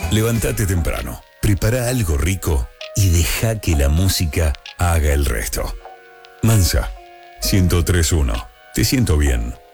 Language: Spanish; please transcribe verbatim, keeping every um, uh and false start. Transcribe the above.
Levántate temprano, prepara algo rico y deja que la música haga el resto. Mansa, ciento tres punto uno. Te siento bien.